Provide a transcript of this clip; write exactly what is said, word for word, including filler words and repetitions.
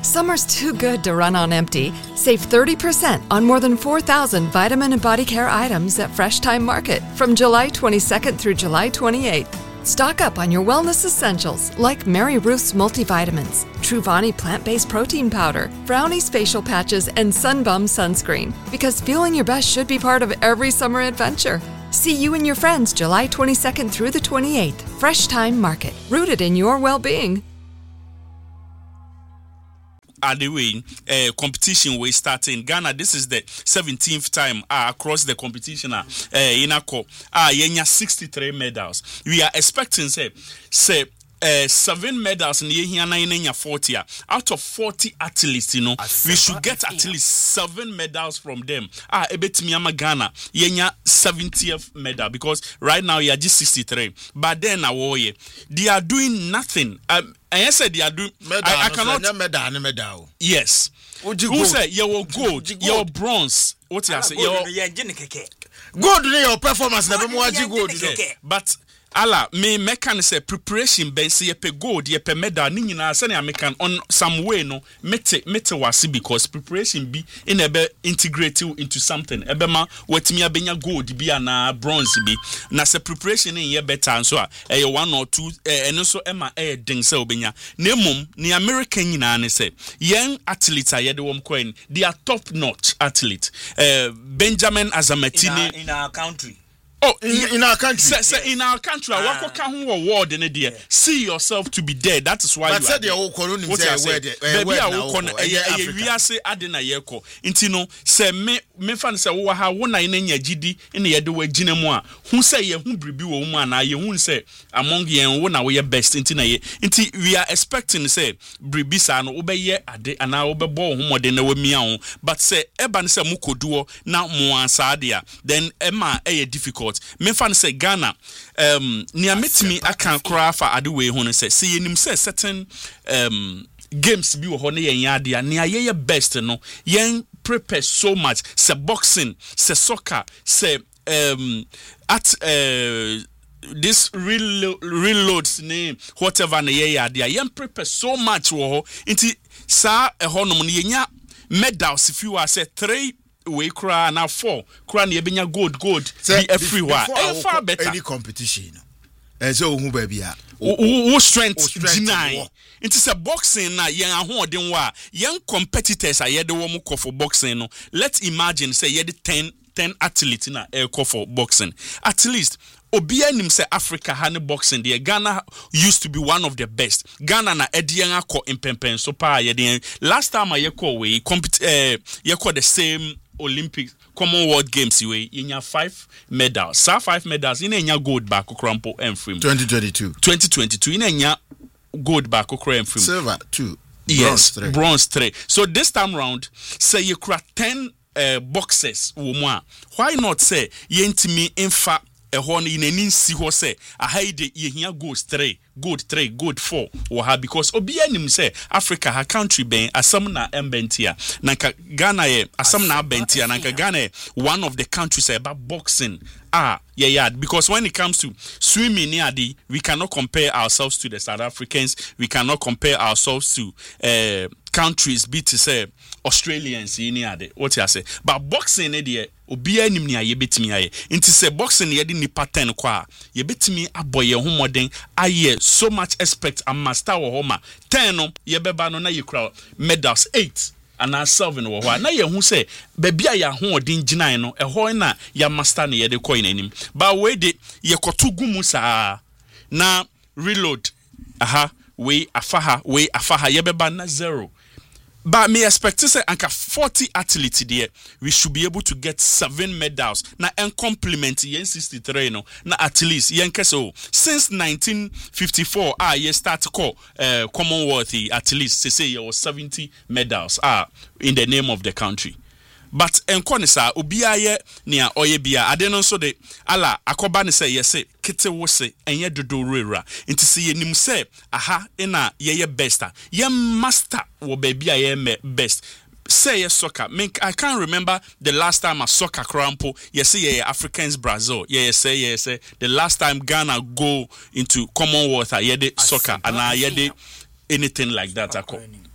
Summer's too good to run on empty. Save thirty percent on more than four thousand vitamin and body care items at Fresh Time Market from July twenty-second through July twenty-eighth. Stock up on your wellness essentials like Mary Ruth's multivitamins, Truvani plant-based protein powder, Brownie's facial patches, and Sunbum sunscreen. Because feeling your best should be part of every summer adventure. See you and your friends July twenty-second through the twenty-eighth. Fresh Time Market, rooted in your well-being. Are the way uh, competition we start in Ghana. This is the seventeenth time uh, across the competition. Uh, in a co, uh, yenya sixty-three medals. We are expecting say say. Uh, seven medals in the year nine forty. Out of forty athletes, you know, we should get at least seven medals from them. Ah, a bit Miyama Ghana, yenya seventieth medal because right now you are just sixty-three. But then they are doing nothing. Um, I said they are doing. Medal, I, I cannot. No medal, medal. Yes. Who say you gold, you bronze? What you say? You gold. Your performance never more gold. But. Ala me mekan say preparation ben say ye gold ye medal ni nyina say na mekan on some way no mete mete wase because preparation be in ebe integrate into something ebe ma watimi abenya gold bi na bronze bi na say preparation in ye better so a e one or two eno so ema e den say obenya na mum ni American nyina ne say yen athletes a ye de wom coin they are top notch athlete uh, Benjamin Azamatine in, in our country. Oh, in, in our country. Say, say in our country, ah. Wako kahu award in the yeah. See yourself to be there. That is why but you are are there. What I say? Baby, I will con. We are say adena yeko. Intino say me me fan say wo ha wo na ina nya gidi ina ye de wa gina mu a. Hu say ye hu bribi wo mu ana ye hu say among ye wo na wo ye best inti na ye. Inti we are expecting say bribi sa no wo be ye ade ana wo be bo hu mode na wa mia ho. But say eba ne say mu koduo na mo ansa ade a. Then ema e difficult. Me fan say Ghana um near meet me I can cry for adway ho say see nim say certain um games bi wo ho na yen ade a near ye best no yen prepare so much say boxing say soccer say um at uh this real reloads name whatever na ye ade a yen prepare so much wo ho nti sa e ho no no yenya medals if you are say three we cry now four cry na ebenya gold gold be everywhere e far better any competition eh so who baby a wo strength nine it is a boxing na yen ahoden wa yen competitors are yede wo mo for boxing no let's imagine say yede ten ten athletes na e for boxing at least Obia nim say Africa hane boxing there Ghana used to be one of the best. Ghana na edian akọ impempen so pa ye last time I yeko we compete eh yeko the same Olympic Commonwealth Games we in five medals. Sa five medals in enya gold back okrampo enfrim. twenty twenty-two twenty twenty-two in enya gold back okra enfrim. Silver two. Yes, bronze three. Bronze three. So this time round say you crack ten uh, boxes wo why not say yentimi infa a horn in an insi ho say a hide ye here goes three gold three gold four or ha because obianim say Africa her country ben asam na embentia nanka Ghana ye asam na bentia nanka Ghana one of the countries about boxing ah yeah yeah because when it comes to swimming nearly we cannot compare ourselves to the South Africans, we cannot compare ourselves to uh, countries be to say Australians in here what you say but boxing there obi anim ni aye betimi aye nti say boxing ye di nipa ten kwa ye betimi aboye ho moden aye so much expect and master wo homa ten no ye beba no na ye kra medals eight and na seven wo ho na ye hu say baby ya ho odin ginan no e ho na ya master na ye de coin anim but we de ye kotogu mu saa na reload aha we afaha we afaha ye beba na zero. But me expect to say anka forty athletes there we should be able to get seven medals na en compliment yen sixty-three no na at least yen keso since nineteen fifty-four ah ye start call uh, Commonwealth at least say say you seventy medals ah in the name of the country. But enkonisa obia ye nia oye bia ade no so de ala akoba ne say yese kete wo se enye dodo rera nti se yenim se aha ina ye ye best ye master wo baby ye me best say yes soccer me I can't remember the last time a soccer crampo yes say yeah Africans Brazil yeah say yeah say the last time Ghana go into Commonwealth yeah de soccer and I yeah de anything like that.